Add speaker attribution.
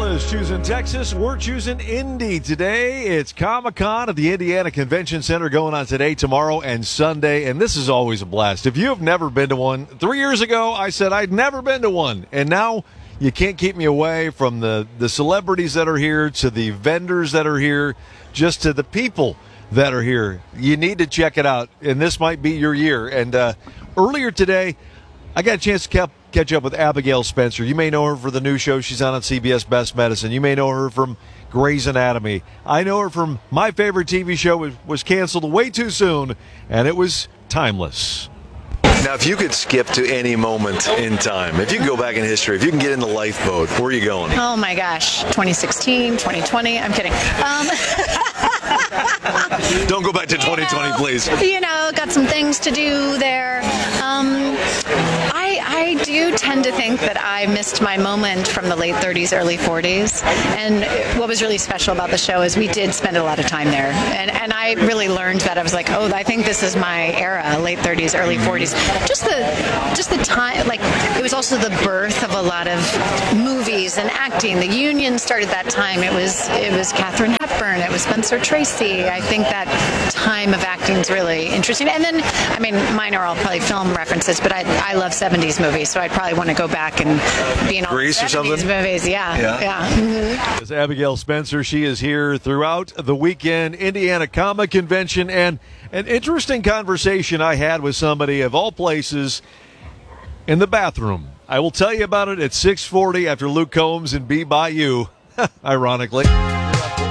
Speaker 1: Arizona's choosing Texas. We're choosing Indy today. It's Comic-Con at the Indiana Convention Center going on today, tomorrow, and Sunday. And this is always a blast. If you have never been to one, 3 years ago I said I'd never been to one. And now you can't keep me away from the celebrities that are here, to the vendors that are here, just to the people that are here. You need to check it out. And this might be your year. And earlier today, I got a chance to catch up with Abigail Spencer. You may know her for the new show she's on CBS, Best Medicine. You may know her from Grey's Anatomy. I know her from my favorite TV show was canceled way too soon, and it was Timeless.
Speaker 2: Now, if you could skip to any moment in time, if you can go back in history, if you can get in the lifeboat, where are you going?
Speaker 3: Oh my gosh, 2016, 2020, I'm kidding.
Speaker 2: Don't go back to 2020, please.
Speaker 3: Got some things to do there. I do tend to think that I missed my moment from the late 30s, early 40s. And what was really special about the show is we did spend a lot of time there. And I really learned that. I was like, I think this is my era, late 30s, early 40s. Just the time, like, it was also the birth of a lot of movies and acting. The Union started that time. It was Katharine Hepburn. It was Spencer Tracy. I think that time of acting is really interesting. And then, mine are all probably film references, but I love 70s movies, so I'd probably want to go back and be in all
Speaker 2: Grease
Speaker 3: the 70s
Speaker 2: or something?
Speaker 3: movies. Yeah. Mm-hmm.
Speaker 1: It's Abigail Spencer. She is here throughout the weekend, Indiana Comic Convention, and an interesting conversation I had with somebody of all places in the bathroom. I will tell you about it at 6:40 after Luke Combs and Be By You, ironically.